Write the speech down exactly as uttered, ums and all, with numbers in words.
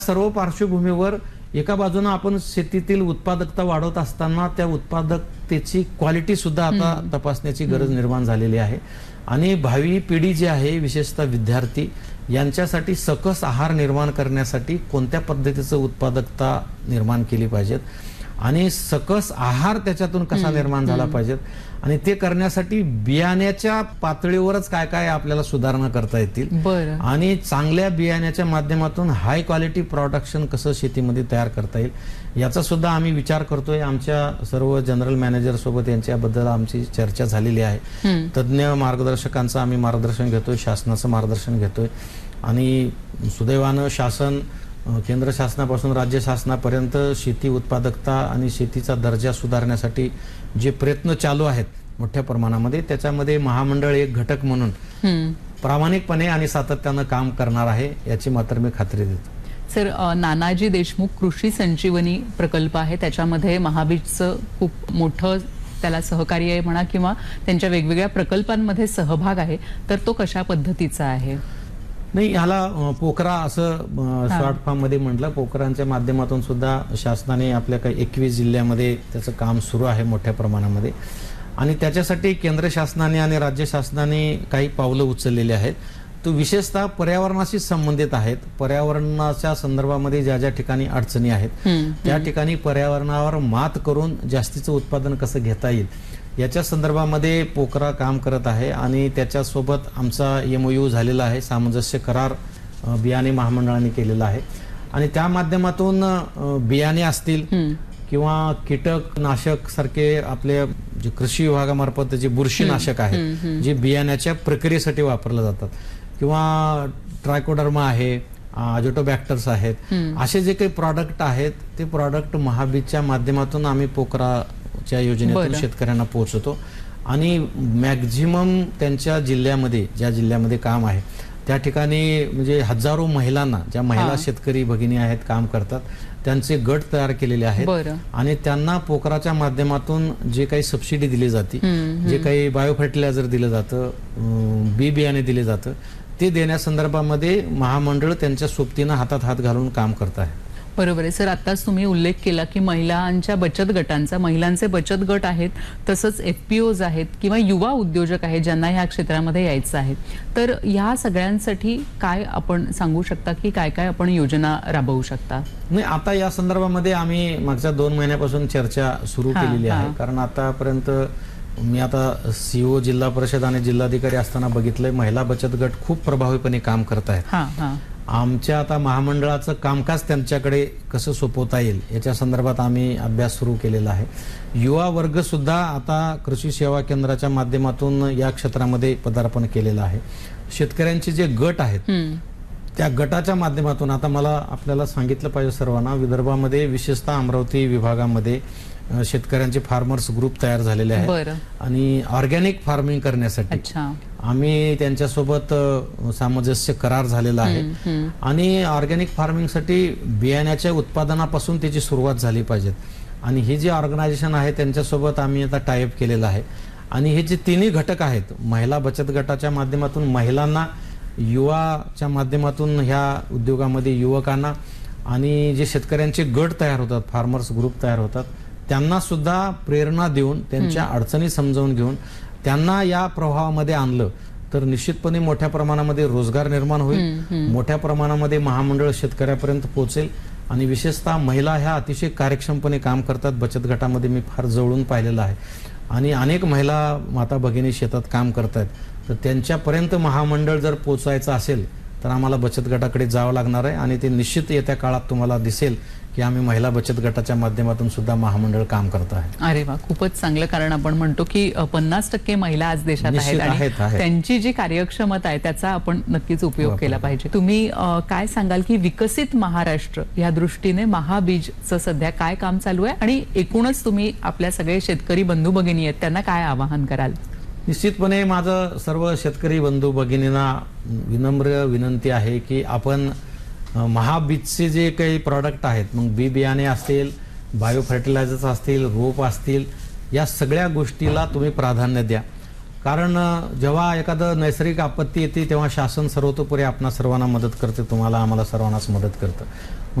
सर्व पार्श्वभूमीवर एका बाजूने आपण शेतीतील उत्पादकता वाढवत असताना त्या उत्पादकतेची क्वालिटी सुद्धा आता तपासण्याची गरज निर्माण झालेली आहे आणि भावी पिढी जी आहे विशेषतः विद्यार्थी यांच्यासाठी सकस आहार निर्माण करण्यासाठी कोणत्या पद्धतीचं उत्पादकता निर्माण केली पाहिजेत आणि सकस आहार त्याच्यातून कसा निर्माण झाला पाहिजेत आणि ते करण्यासाठी बियाण्याच्या पातळीवरच काय काय आपल्याला सुधारणा करता येतील आणि चांगल्या बियाण्याच्या माध्यमातून हाय क्वालिटी प्रोडक्शन कसं शेतीमध्ये तयार करता येईल याचा सुद्धा आम्ही विचार करतोय। आमच्या सर्व जनरल मॅनेजर सोबत यांच्याबद्दल आमची चर्चा झालेली आहे। तज्ञ मार्गदर्शकांचं आम्ही मार्गदर्शन घेतोय, शासनाचं मार्गदर्शन घेतोय आणि सुदैवानं शासन केंद्र शासनापासून राज्य शासनापर्यंत शेती उत्पादकता आणि शेतीचा दर्जा सुधारण्यासाठी जे प्रयत्न चालू आहेत मोठ्या प्रमाणामध्ये त्याच्यामध्ये महामंडळ एक घटक म्हणून प्रामाणिकपणे आणि सातत्याने काम करणार आहे याची मात्र मी खात्री देतो। सर, नानाजी देशमुख कृषी संजीवनी प्रकल्प आहे त्याच्यामध्ये महाबीजचं खूप मोठं त्याला सहकार्य आहे म्हणा किंवा त्यांच्या वेगवेगळ्या प्रकल्पांमध्ये सहभाग आहे, तर तो कशा पद्धतीचा आहे? नाही, ह्याला पोखरा असं शॉर्ट फॉर्म मध्ये म्हटलं। पोखरांच्या माध्यमातून सुद्धा शासनाने आपल्या काही एकवीस जिल्ह्यामध्ये त्याचं काम सुरू आहे मोठ्या प्रमाणामध्ये आणि त्याच्यासाठी केंद्र शासनाने आणि राज्य शासनाने काही पावलं उचललेली आहेत। तो विशेषतः पर्यावरणाशी संबंधित आहेत। पर्यावरणाच्या संदर्भामध्ये ज्या ज्या ठिकाणी अडचणी आहेत त्या ठिकाणी पर्यावरणावर मात करून जास्तीचं उत्पादन कसं घेता येईल याच्या संदर्भामध्ये पोखरा काम करत आहे आणि त्याच्यासोबत आमचा एमओयू झालेला आहे, सामंजस्य करार बियाणे महामंडळाने केलेला आहे आणि त्या माध्यमातून बियाणे असतील किंवा कीटकनाशक सारखे आपले जे कृषी विभागामार्फत जे बुरशीनाशक आहेत जे बियाण्याच्या प्रक्रियेसाठी वापरले जातात किंवा ट्रायकोडर्मा आहे, अजोटोबॅक्टर्स आहेत, असे जे काही प्रॉडक्ट आहेत ते प्रॉडक्ट महाबीजच्या माध्यमातून आम्ही पोखराच्या योजनेतून शेतकऱ्यांना पोहोचवतो आणि मॅक्झिमम त्यांच्या जिल्ह्यामध्ये ज्या जिल्ह्यामध्ये काम आहे त्या ठिकाणी म्हणजे हजारो महिलांना, ज्या महिला शेतकरी भगिनी आहेत काम करतात त्यांचे गट तयार केलेले आहेत आणि त्यांना पोखराच्या माध्यमातून जे काही सबसिडी दिली जाते, जे काही बायो फर्टिलायझर दिलं जातं, बी बियाणे दिले जातं ते देण्यासंदर्भामध्ये महामंडळ त्यांच्या सोबतीनं हातात हात घालून काम करत आहे। बरोबर आहे सर, आताच तुम्ही उल्लेख केला की महिलांच्या बचत गटांचा, महिलांचे बचत गट आहेत तसंच एफपीओज आहेत किंवा युवा उद्योजक आहेत ज्यांना ह्या क्षेत्रामध्ये यायचं आहे, तर ह्या सगळ्यांसाठी काय आपण सांगू शकता की काय काय आपण योजना राबवू शकता? नाही, आता या संदर्भामध्ये आम्ही मागच्या दोन महिन्यापासून चर्चा सुरू केलेली आहे कारण आतापर्यंत मी आता सीओ जिल्हा परिषद आणि जिल्हाधिकारी असताना बघितलंय महिला बचत गट खूप प्रभावीपणे काम करत आहेत। आमच्या आता महामंडळाचं कामकाज त्यांच्याकडे कसं सोपवता येईल याच्या संदर्भात आम्ही अभ्यास सुरू केलेला आहे। युवा वर्ग सुद्धा आता कृषी सेवा केंद्राच्या माध्यमातून या क्षेत्रामध्ये पदार्पण केलेलं आहे। शेतकऱ्यांचे जे गट आहेत त्या गटाच्या माध्यमातून आता मला आपल्याला सांगितलं पाहिजे सर्वांना, विदर्भामध्ये विशेषतः अमरावती विभागामध्ये शेतकऱ्यांचे फार्मर्स ग्रुप तयार झालेले आहेत आणि ऑर्गॅनिक फार्मिंग करण्यासाठी आम्ही त्यांच्यासोबत सामंजस्य करार झालेला आहे आणि ऑर्गॅनिक फार्मिंगसाठी बियाण्याच्या उत्पादनापासून त्याची सुरुवात झाली पाहिजे आणि हे जे ऑर्गनायझेशन आहे त्यांच्यासोबत आम्ही आता टायअप केलेलं आहे आणि हे जे तिन्ही घटक आहेत महिला बचत गटाच्या माध्यमातून महिलांना, युवाच्या माध्यमातून ह्या उद्योगामध्ये युवकांना आणि जे शेतकऱ्यांचे गट तयार होतात, फार्मर्स ग्रुप तयार होतात त्यांना सुद्धा प्रेरणा देऊन त्यांच्या अडचणी समजावून घेऊन त्यांना या प्रवाहामध्ये आणलं तर निश्चितपणे मोठ्या प्रमाणामध्ये रोजगार निर्माण होईल, मोठ्या प्रमाणामध्ये महामंडळ शेतकऱ्यापर्यंत पोहोचेल आणि विशेषतः महिला ह्या अतिशय कार्यक्षमपणे काम करतात। बचत गटामध्ये मी फार जवळून पाहिलेलं आहे आणि अनेक महिला माता भगिनी शेतात काम करतात, तर त्यांच्यापर्यंत महामंडळ जर पोहोचायचं असेल तर आम्हाला बचत गटाकडे जावं लागणार आहे आणि ते निश्चित येत्या काळात तुम्हाला दिसेल की आम्ही महिला बचत गटाच्या माध्यमातून सुद्धा महामंडळ काम करत आहे। अरे वा, खूपच चांगलं, कारण आपण म्हणतो की पन्नास टक्के महिला आज देशात आहेत आणि त्यांची जी कार्यक्षमता आहे त्याचा आपण नक्कीच उपयोग केला पाहिजे। तुम्ही काय सांगाल की विकसित महाराष्ट्र या दृष्टीने महाबीजचं सध्या काय काम चालू आहे आणि एकूणच तुम्ही आपल्या सगळे शेतकरी बंधू भगिनी आहेत त्यांना काय आवाहन कराल? निश्चितपणे माझं सर्व शेतकरी बंधू भगिनींना विनम्र विनंती आहे की आपण महाबीजचे जे काही प्रॉडक्ट आहेत, मग बी बियाणे असतील, बायो फर्टिलायझर्स असतील, रोप असतील, या सगळ्या गोष्टीला तुम्ही प्राधान्य द्या कारण जेव्हा एखादं नैसर्गिक आपत्ती येते तेव्हा शासन सर्वतोपरी आपणा सर्वांना मदत करते, तुम्हाला आम्हाला सर्वांनाच मदत करतं.